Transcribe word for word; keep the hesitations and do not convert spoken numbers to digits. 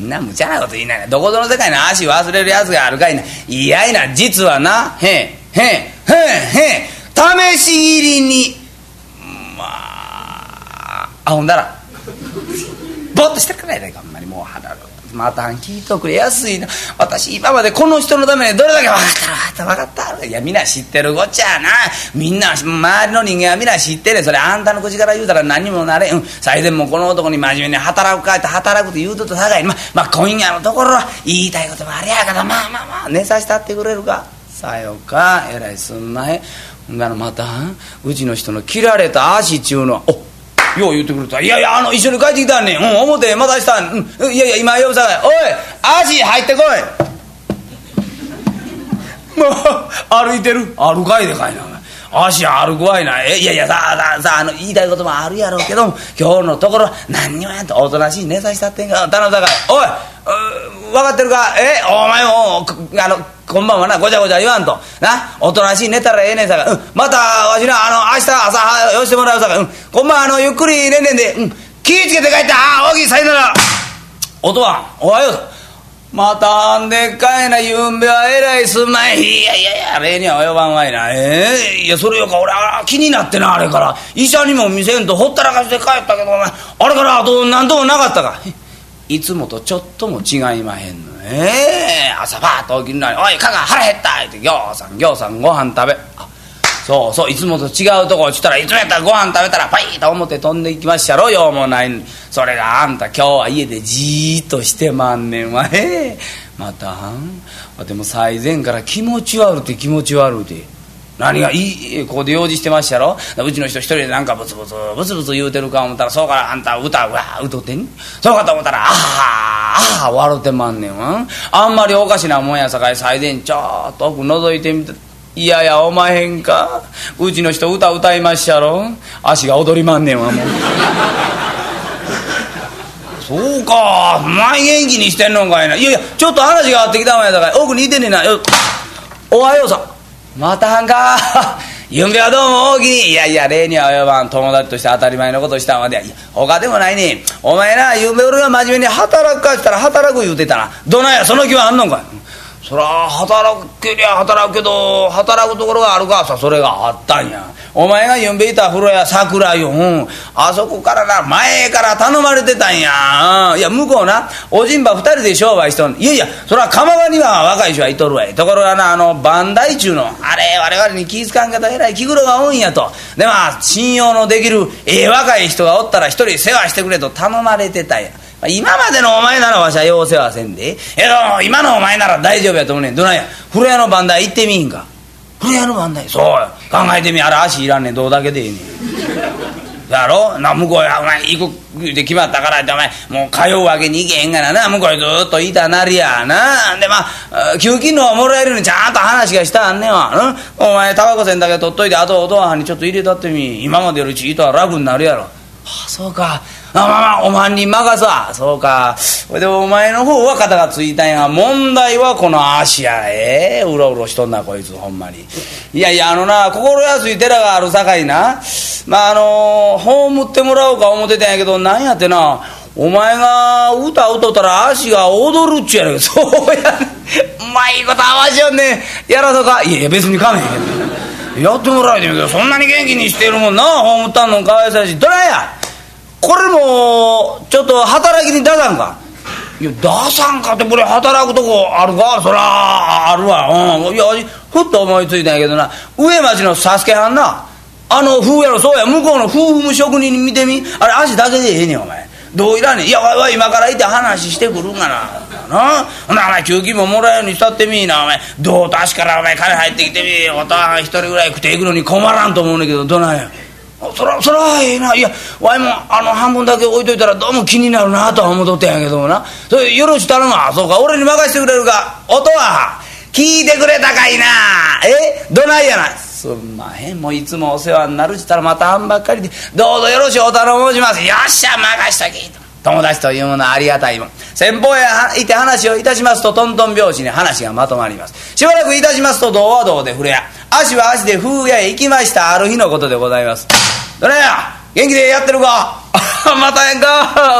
んな無茶なこと言いないな。どこぞの世界の足忘れるやつがあるかいな。いやいな、実はな、へんへんへんへん試し切りにまああほんだらぼっとしてくれないか。あんまりもう腹がまた聞いとくれ。安いな。私今までこの人のためにどれだけ分かった分かった分かった。いやみんな知ってるこっちゃな。みんな周りの人間はみんな知ってる。それあんたの口から言うたら何にもなれん。最前もこの男に真面目に働くかって働くって言うとったさかいに、ままあ今夜のところは言いたいこともあれやけど、まあまあまあ寝させたってくれるか。さよか。えらいすんまへん。ほんならまたうちの人の切られた足ちゅうのはおよう言ってくれた。いやいやあの一緒に帰ってきたんねん。うん表まだしたん、うん、いやいや今呼ぶさかい。おい足入ってこい。もう歩いてる。歩かいでかいな。足歩くわいな。えいやいやさあさあさああの言いたいこともあるやろうけども今日のところ何にもやんとおとなしい寝さしたってんか。頼むさかい。おい分かってるか。えお前もあのこんばんはなごちゃごちゃ言わんとな。おとなしい寝たらええねんさかい、うん、またわしなあの明日朝よしてもらうさかい、うん、こんばんはあのゆっくり寝んねんで、うん、気ぃつけて帰って。ああ大きいさよなら。おとはおはよう。またんでっかいなゆんべはえらいすんまい。いやいやいや例には及ばんわいな。ええー、いやそれよか俺は気になってな。あれから医者にも見せんとほったらかして帰ったけどお前あれからあと何ともなかったか。いつもとちょっとも違いまへんの。ええー、朝パーッと起きるのに「おいかが腹減った」ってぎょうさんぎょうさんご飯食べ。あそうそういつもと違うとこ落ちたらいつもやったらご飯食べたらパイッと表飛んでいきまっしゃろ。ようもない。それがあんた今日は家でじーっとしてまんねんわ。ええー、またでも最前から気持ち悪って気持ち悪って何がいいここで用事してまっしゃろ。うちの人一人でなんかブツブツブツブツ言うてるか思ったらそうからあんた歌うわ歌うてんそうかと思ったらあはあは笑うてまんねんわ。あんまりおかしなもんやさかい最前ちょっと奥覗いてみていやいやおまへんか。うちの人歌歌いまっしゃろ。足が踊りまんねんわもう。そうか前元気にしてんのかいな。いやいやちょっと話があってきたもんやさかい奥にいてんねんな。おはようさんまたはんか。ゆんべはどうも大きに。いやいや例には及ばん友達として当たり前のことしたんはで。いや他でもないね。お前なゆんべ俺が真面目に働くかしたら働く言うてたな。どないやその気はあんのかい。そら働けりゃ働くけど働くところがあるかさそれがあったんや。お前がゆんべいた風呂屋桜よ、うん、あそこからな前から頼まれてたんや。いや向こうなおじんば二人で商売しとん。いやいやそら釜場には若い人はいとるわい。ところがなあの番台中のあれ我々に気ぃつかんけどえらい気苦労が多いんやと。でまあ信用のできるええ若い人がおったら一人世話してくれと頼まれてたんや。今までのお前ならわしはよう世話せんでえど今のお前なら大丈夫やと思うねん。どないや風呂屋の番台行ってみいんか。風呂屋の番台そうや考えてみあれ足いらんねんどうだけでええねんやろな。向こうやお前行くって決まったからってお前もう通うわけにいけへんがなな。向こうへずっといたなりやな。でまあ給金のもらえるようにちゃんと話がしたあんねんわ。うんお前タバコ銭だけ取っといてあとおとはんにちょっと入れたってみ。今までよりちいとは楽になるやろ。はあそうかあまあまあおまんに任すわ。そうかでお前の方は肩がついたんやが問題はこの足や。ええー、うろうろしとんなこいつほんまに。いやいやあのな心安い寺があるさかいなまああの葬ってもらおうか思ってたんやけどなんやってなお前が歌歌うたら足が踊るっちゅうやろ。そうやねうまいこと合わしよんねん。やらそうか。いやいや別にかめへんけどやってもらえてんけどそんなに元気にしてるもんな。葬ったんのかわいそうやしどないやこれもちょっと働きに出さんか。いや出さんかってこれ働くとこあるか。そらあるわ、うん、いやふっと思いついたんやけどな上町の佐助はんなあの風やろ。そうや向こうの夫婦職人に見てみあれ足だけでええねんお前どういらんねん。いやわわ今からいて話してくるんかなな。ほなお前給金ももらえるようにしたってみいな。お前どうと足からお前金入ってきてみおたはん一人ぐらい食っていくのに困らんと思うねんけどどないや。そらそらええな。いやわいもあの半分だけ置いといたらどうも気になるなとは思っとったんやけどもなそれよろし頼むわ。そうか俺に任せてくれるか。音は聞いてくれたかいな。えどないやな。すんまへんもういつもお世話になるっつったらまたあんばっかりでどうぞよろしゅうお頼申します。よっしゃ任しとき友達というものはありがたいもん。先方へいて話をいたしますとトントン拍子に話がまとまります。しばらくいたしますと胴は胴で風呂屋足は足で風屋へ行きましたある日のことでございます。どれや元気でやってるかまたやんか